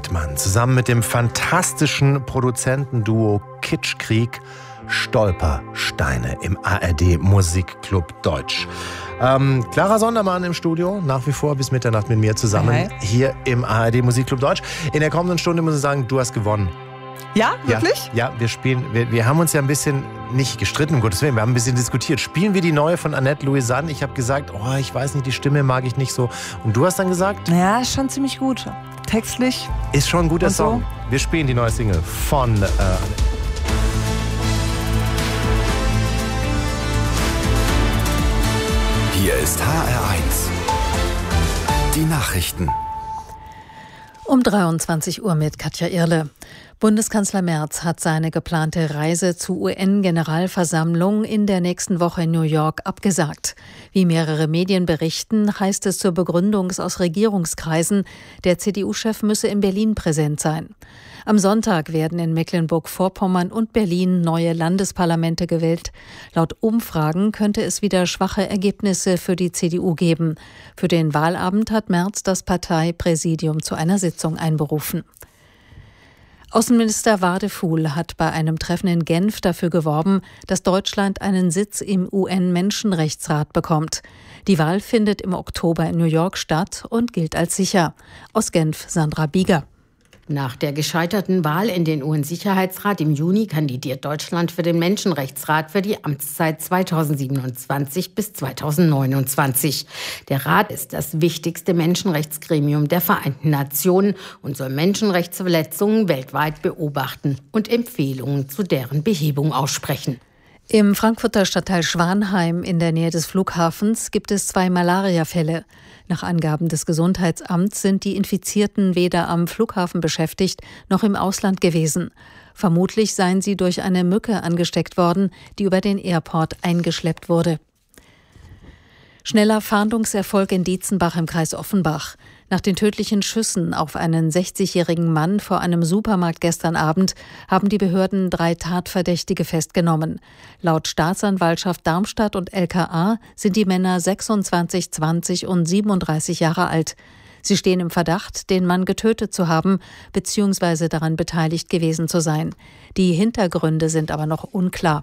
Weidmann zusammen mit dem fantastischen Produzentenduo Kitschkrieg Stolpersteine im ARD Musikclub Deutsch. Clara Sondermann im Studio, nach wie vor bis Mitternacht mit mir zusammen hier im ARD Musikclub Deutsch. In der kommenden Stunde muss ich sagen, du hast gewonnen. Ja, wirklich? Ja, wir spielen, wir haben uns ja ein bisschen, nicht gestritten, um Gottes Willen, wir haben ein bisschen diskutiert. Spielen wir die neue von Annette Louisanne? Ich habe gesagt, ich weiß nicht, die Stimme mag ich nicht so. Und du hast dann gesagt? Ja, ist schon ziemlich gut. Textlich. Ist schon ein guter so. Song. Wir spielen die neue Single von Hier ist HR1. Die Nachrichten. Um 23 Uhr mit Katja Irle. Bundeskanzler Merz hat seine geplante Reise zur UN-Generalversammlung in der nächsten Woche in New York abgesagt. Wie mehrere Medien berichten, heißt es zur Begründung aus Regierungskreisen, der CDU-Chef müsse in Berlin präsent sein. Am Sonntag werden in Mecklenburg-Vorpommern und Berlin neue Landesparlamente gewählt. Laut Umfragen könnte es wieder schwache Ergebnisse für die CDU geben. Für den Wahlabend hat Merz das Parteipräsidium zu einer Sitzung einberufen. Außenminister Wadefuhl hat bei einem Treffen in Genf dafür geworben, dass Deutschland einen Sitz im UN-Menschenrechtsrat bekommt. Die Wahl findet im Oktober in New York statt und gilt als sicher. Aus Genf Sandra Bieger. Nach der gescheiterten Wahl in den UN-Sicherheitsrat im Juni kandidiert Deutschland für den Menschenrechtsrat für die Amtszeit 2027 bis 2029. Der Rat ist das wichtigste Menschenrechtsgremium der Vereinten Nationen und soll Menschenrechtsverletzungen weltweit beobachten und Empfehlungen zu deren Behebung aussprechen. Im Frankfurter Stadtteil Schwanheim in der Nähe des Flughafens gibt es 2 Malariafälle. Nach Angaben des Gesundheitsamts sind die Infizierten weder am Flughafen beschäftigt noch im Ausland gewesen. Vermutlich seien sie durch eine Mücke angesteckt worden, die über den Airport eingeschleppt wurde. Schneller Fahndungserfolg in Dietzenbach im Kreis Offenbach. Nach den tödlichen Schüssen auf einen 60-jährigen Mann vor einem Supermarkt gestern Abend haben die Behörden 3 Tatverdächtige festgenommen. Laut Staatsanwaltschaft Darmstadt und LKA sind die Männer 26, 20 und 37 Jahre alt. Sie stehen im Verdacht, den Mann getötet zu haben bzw. daran beteiligt gewesen zu sein. Die Hintergründe sind aber noch unklar.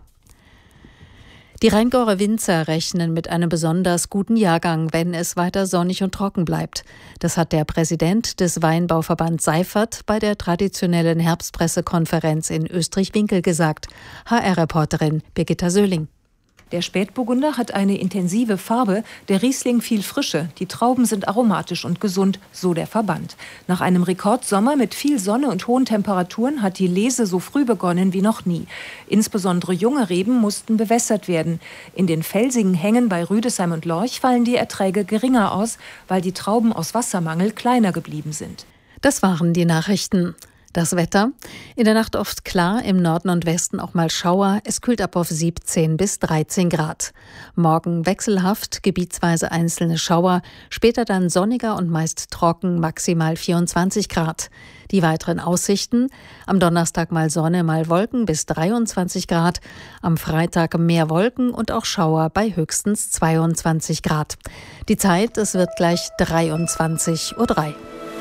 Die Rheingauer Winzer rechnen mit einem besonders guten Jahrgang, wenn es weiter sonnig und trocken bleibt. Das hat der Präsident des Weinbauverbands Seifert bei der traditionellen Herbstpressekonferenz in Österreich-Winkel gesagt. HR-Reporterin Birgitta Söhling. Der Spätburgunder hat eine intensive Farbe, der Riesling viel Frische, die Trauben sind aromatisch und gesund, so der Verband. Nach einem Rekordsommer mit viel Sonne und hohen Temperaturen hat die Lese so früh begonnen wie noch nie. Insbesondere junge Reben mussten bewässert werden. In den felsigen Hängen bei Rüdesheim und Lorch fallen die Erträge geringer aus, weil die Trauben aus Wassermangel kleiner geblieben sind. Das waren die Nachrichten. Das Wetter. In der Nacht oft klar, im Norden und Westen auch mal Schauer. Es kühlt ab auf 17 bis 13 Grad. Morgen wechselhaft, gebietsweise einzelne Schauer. Später dann sonniger und meist trocken, maximal 24 Grad. Die weiteren Aussichten. Am Donnerstag mal Sonne, mal Wolken bis 23 Grad. Am Freitag mehr Wolken und auch Schauer bei höchstens 22 Grad. Die Zeit, es wird gleich 23:03 Uhr.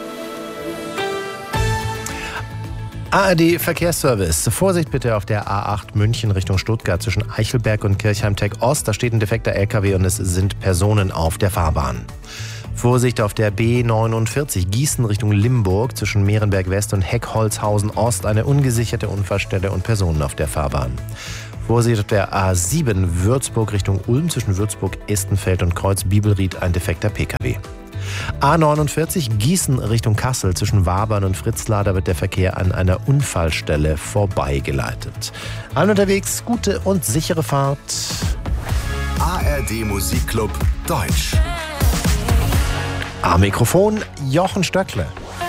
ARD Verkehrsservice. Vorsicht bitte auf der A8 München Richtung Stuttgart zwischen Eichelberg und Kirchheim-Tech Ost. Da steht ein defekter LKW und es sind Personen auf der Fahrbahn. Vorsicht auf der B49 Gießen Richtung Limburg zwischen Mehrenberg West und Heckholzhausen Ost. Eine ungesicherte Unfallstelle und Personen auf der Fahrbahn. Vorsicht auf der A7 Würzburg Richtung Ulm zwischen Würzburg, Estenfeld und Kreuz Bibelried. Ein defekter PKW. A49 Gießen Richtung Kassel zwischen Wabern und Fritzlar, wird der Verkehr an einer Unfallstelle vorbeigeleitet. Allen unterwegs gute und sichere Fahrt. ARD Musikclub Deutsch. Am Mikrofon Jochen Stöckle.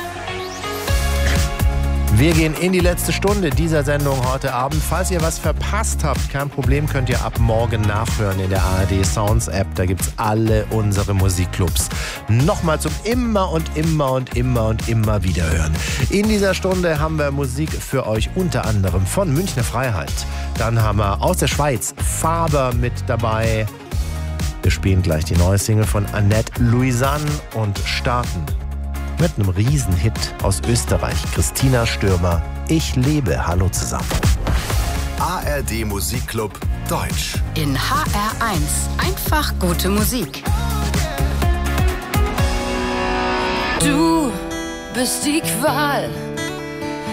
Wir gehen in die letzte Stunde dieser Sendung heute Abend. Falls ihr was verpasst habt, kein Problem, könnt ihr ab morgen nachhören in der ARD Sounds App. Da gibt's alle unsere Musikclubs. Nochmal zum immer wieder hören. In dieser Stunde haben wir Musik für euch, unter anderem von Münchner Freiheit. Dann haben wir aus der Schweiz Faber mit dabei. Wir spielen gleich die neue Single von Annette Louisanne und starten mit einem Riesenhit aus Österreich. Christina Stürmer, Ich lebe. Hallo zusammen. ARD Musikclub Deutsch. In HR1 einfach gute Musik. Du bist die Qual